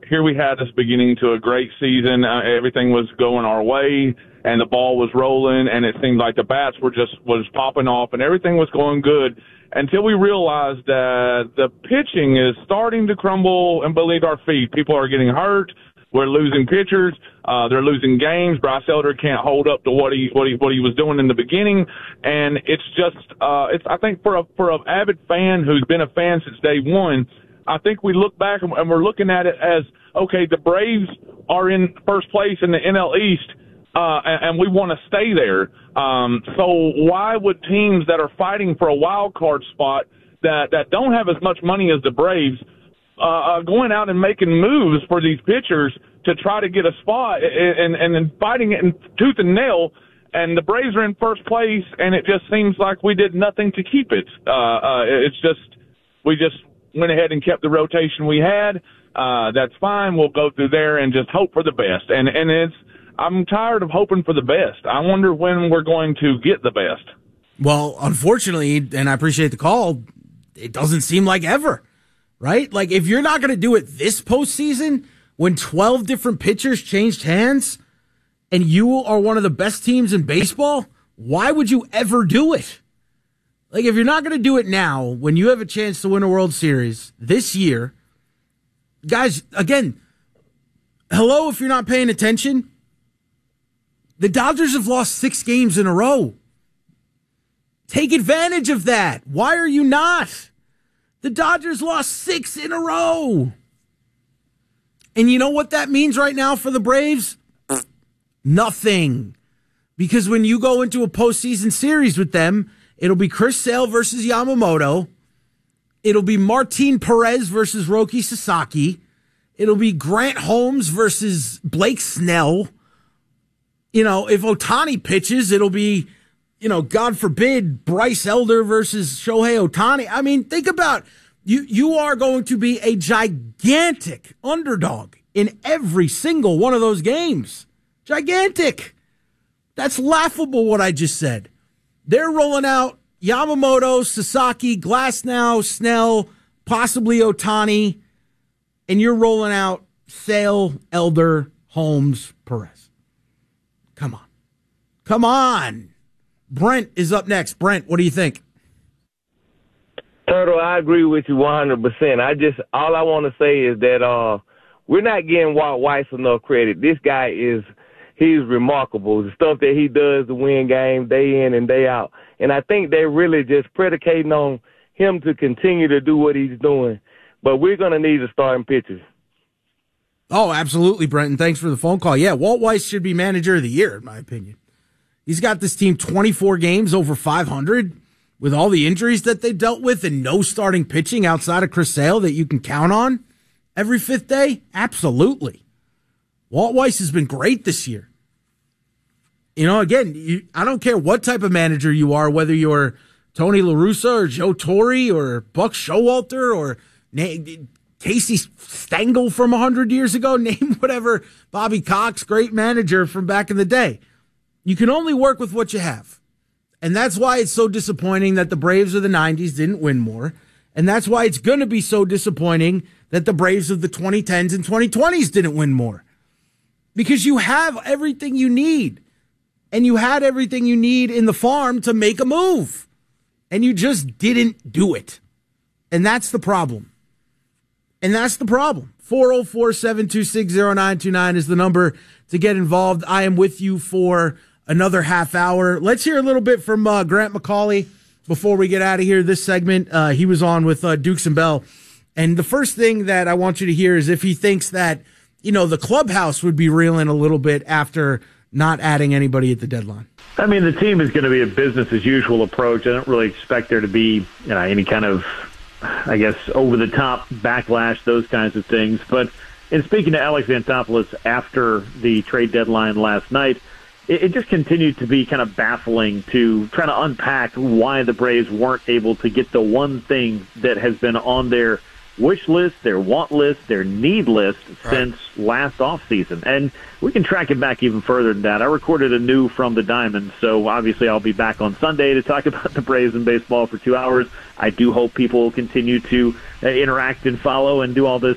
here we had us beginning to a great season. Everything was going our way, and the ball was rolling, and it seemed like the bats was popping off, and everything was going good until we realized that the pitching is starting to crumble and beneath our feet. People are getting hurt. We're losing pitchers. They're losing games. Bryce Elder can't hold up to what he was doing in the beginning, and it's just I think for an avid fan who's been a fan since day one, I think we look back and we're looking at it as, okay, the Braves are in first place in the NL East, and we want to stay there. So why would teams that are fighting for a wild card spot that don't have as much money as the Braves going out and making moves for these pitchers to try to get a spot and then fighting it in tooth and nail, and the Braves are in first place, and it just seems like we did nothing to keep it. We just went ahead and kept the rotation we had. That's fine. We'll go through there and just hope for the best. And I'm tired of hoping for the best. I wonder when we're going to get the best. Well, unfortunately, and I appreciate the call, it doesn't seem like ever. Right? Like, if you're not going to do it this postseason, when 12 different pitchers changed hands, and you are one of the best teams in baseball, why would you ever do it? Like, if you're not going to do it now, when you have a chance to win a World Series this year, guys, again, hello, if you're not paying attention, the Dodgers have lost 6 games in a row. Take advantage of that. Why are you not? The Dodgers lost 6 in a row. And you know what that means right now for the Braves? Nothing. Because when you go into a postseason series with them, it'll be Chris Sale versus Yamamoto. It'll be Martin Perez versus Roki Sasaki. It'll be Grant Holmes versus Blake Snell. You know, if Ohtani pitches, it'll be, God forbid, Bryce Elder versus Shohei Ohtani. I mean, think about you are going to be a gigantic underdog in every single one of those games. Gigantic. That's laughable what I just said. They're rolling out Yamamoto, Sasaki, Glasnow, Snell, possibly Ohtani, and you're rolling out Sale, Elder, Holmes, Perez. Come on. Come on. Brent is up next. Brent, what do you think? Turtle, I agree with you 100%. All I want to say is that we're not getting Walt Weiss enough credit. This guy he's remarkable. The stuff that he does to win games day in and day out. And I think they're really just predicating on him to continue to do what he's doing. But we're going to need a starting pitcher. Oh, absolutely, Brent. And thanks for the phone call. Yeah, Walt Weiss should be manager of the year, in my opinion. He's got this team 24 games over 500 with all the injuries that they dealt with and no starting pitching outside of Chris Sale that you can count on every fifth day. Absolutely. Walt Weiss has been great this year. Again, I don't care what type of manager you are, whether you're Tony La Russa or Joe Torre or Buck Showalter or Casey Stengel from 100 years ago, name whatever, Bobby Cox, great manager from back in the day. You can only work with what you have. And that's why it's so disappointing that the Braves of the 90s didn't win more. And that's why it's going to be so disappointing that the Braves of the 2010s and 2020s didn't win more. Because you have everything you need. And you had everything you need in the farm to make a move. And you just didn't do it. And that's the problem. 404-726-0929 is the number to get involved. I am with you for another half hour. Let's hear a little bit from Grant McCauley before we get out of here. This segment, he was on with Dukes and Bell. And the first thing that I want you to hear is if he thinks that, the clubhouse would be reeling a little bit after not adding anybody at the deadline. I mean, the team is going to be a business as usual approach. I don't really expect there to be any kind of, over-the-top backlash, those kinds of things. But in speaking to Alex Anthopoulos after the trade deadline last night, it just continued to be kind of baffling to try to unpack why the Braves weren't able to get the one thing that has been on their wish list, their want list, their need list since last offseason. And we can track it back even further than that. I recorded a new From the Diamond, so obviously I'll be back on Sunday to talk about the Braves and baseball for 2 hours. I do hope people will continue to interact and follow and do all this